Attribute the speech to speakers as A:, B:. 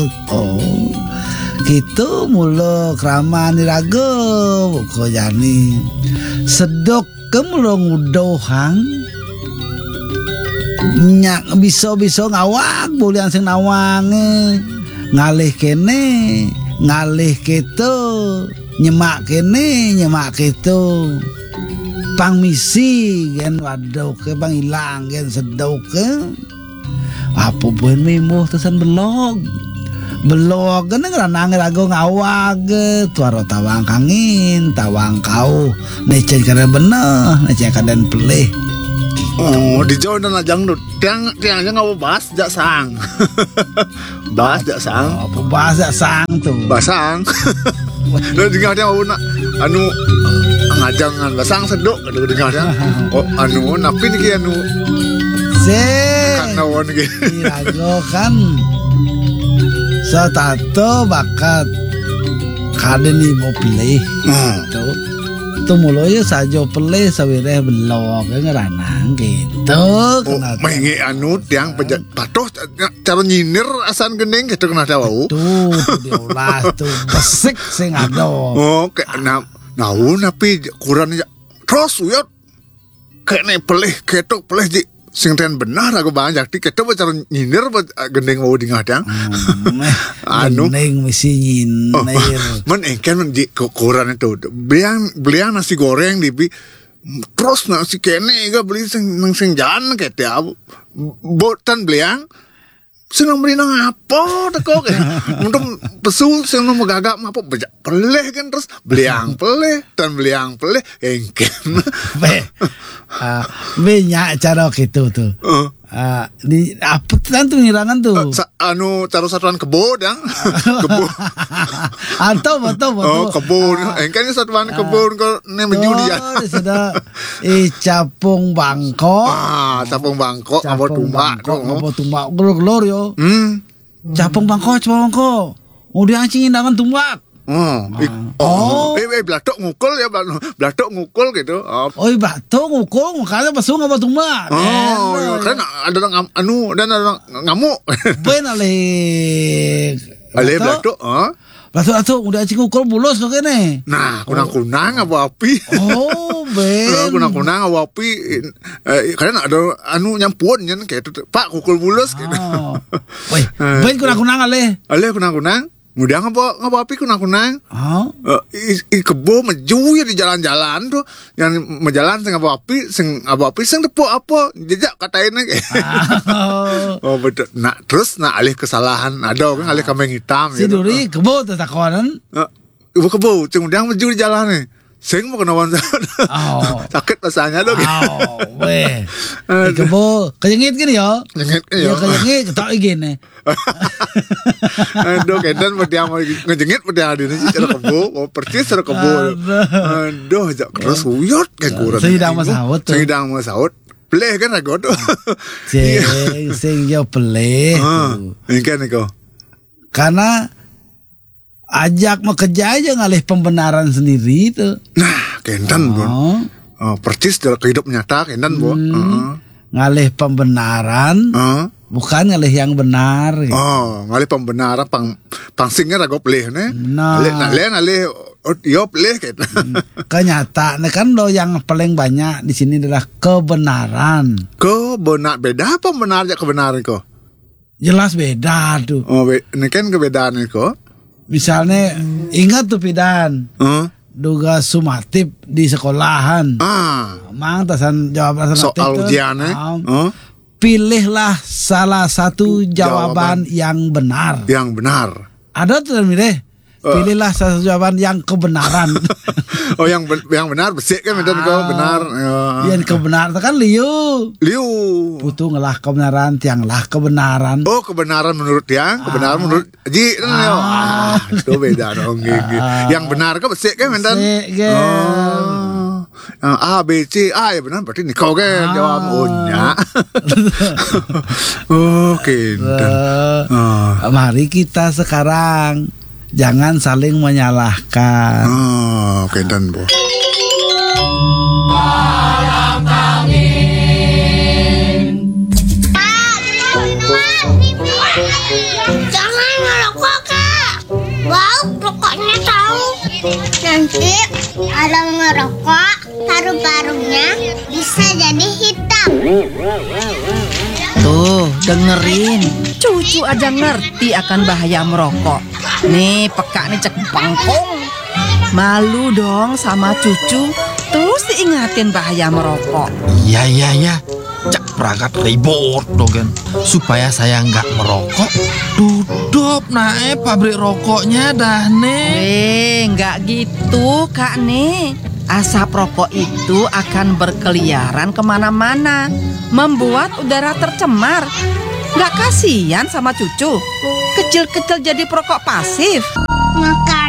A: Oh, gitu mula krama niraga kok jani sedok kemulo ngudohang nyak bisa ngawak bulian sing nawange ngalih kene ngalih keto nyemak kene nyemak keto pangmisi gen waduh ke bang ilang gen sedok ke apa buen mimuh tesan belog kan ngeranang rago ngawag tuaro tawang kangin tawang kau necen karena bener necen kaden pelih.
B: Oh, di jauh dan ajang tu tiang aja ngau bahas jak sang. Bahas jak sang.
A: Apa bahas jak sang tu?
B: Basang. Lalu dengar dia nak anu ngajangan basang sedok kada dengar dia. Oh, anu napi ni anu.
A: Kan
B: nawan ni.
A: Rago kan sa tato bakat kaden ni mau pilih. Tu mulu ya sajo pelih sawireh belok ngeranang gitu.
B: Mengi anu tiang pejat patuh cara nyinir asan gening gitu kena tahu.
A: Tuh diolah tuh besik sing ado.
B: Oh kayak naun tapi kurang terus uyot kayak pelih ketok pelih ji sing ten benar aku banyak ti ketok cara nyinir gendeng mau di ngadang.
A: Anu gendeng mesti nyinir.
B: Men engken di kurang itu. Belian nasi goreng di terus nasi kene ga beli sing jalan kayak tiap botan beliang senang beli nang apa teko untuk pesul sing mau gagak apa peleh kan terus beliang peleh dan beliang peleh engken
A: banyak cara gitu tuh di apa tuh ngirangan tuh
B: anu cara satuan kebo dang kebo
A: betul
B: kebun engken satuan kebun kok ne menjudi ya
A: sudah capung bangkok
B: capung bangkok
A: ngapa tumbak glor yo capung bangkok udah cingin dengan tumbak
B: belatok ngukul ya belatok ngukul gitu
A: belatok ngukul makanya pasung ngapa tumbak
B: kan ada anu dan ada ngamuk
A: ben ale
B: belatok
A: belatok udah cing ngukul bulus kok kene
B: nah kunang apa api
A: ben
B: kunang apa api karena ada anu nyampuan kan kayak itu pak ngukul bulus gitu
A: ben kunang ale
B: kunang mudah ngapa api kunang kebo maju ya di jalan-jalan tuh yang menjalan sing apa api sing tepuk apa jejak katainnya betul nah terus alih kesalahan ada kan alih kambing hitam
A: si duri kebo tuh takonan
B: kebo cing udah maju di jalan nih sing mau kenawan sakit rasanya dong
A: kebo kejengit gini ya kejengit ketok gini
B: aduh kedan pediam ngejengit pediam di sini cara kebo percis cara kebo aduh terus uyot kayak kurang
A: sedang
B: masaut peleh kan aku tuh
A: sing yo peleh
B: ini kan iko
A: karena ajak mau kerja aja ngalih pembenaran sendiri itu.
B: Nah, kendan bro. Percis dalam kehidupan nyata kendan bro.
A: Ngalih pembenaran, bukan ngalih yang benar. Gitu.
B: Ngalih pembenaran pangsingnya rago pelih nih. Ngalih yo pelih gitu.
A: Kenyataan kan lo yang paling banyak di sini adalah kebenaran.
B: Beda apa benarnya kebenaran kok?
A: Jelas beda tuh.
B: Ini kan kebedaan kok.
A: Misalnya ingat tuh Pidan duga sumatif di sekolahan mang tasan jawaban
B: soal ujiannya
A: pilihlah salah satu jawaban yang benar ada tuh mire pilihlah salah satu jawaban yang kebenaran
B: yang benar besik kan medan kau benar
A: yang kebenaran kan liu butuh ngelah kebenaran tianglah kebenaran
B: kebenaran menurut tiang kebenaran menurut ji itu beda dong yang benar kan besik kan medan A B C ya benar berarti nih kau kan jawab nya
A: mari kita sekarang jangan saling menyalahkan.
B: Kendan bo.
C: Malam angin. Jangan ngelok Nanti kalau ngerokok, paru-parunya bisa jadi hitam.
D: Tuh, dengerin. Cucu aja ngerti akan bahaya merokok. Nih, peka nih cek bangkong. Malu dong sama cucu. Terus diingatin bahaya merokok.
E: Iya. Cak peragat ribut dogen supaya saya nggak merokok. Dudop nae pabrik rokoknya dah nih.
D: Nggak gitu Kak nih. Asap rokok itu akan berkeliaran kemana-mana, membuat udara tercemar. Nggak kasihan sama cucu? Kecil-kecil jadi perokok pasif.
C: Maka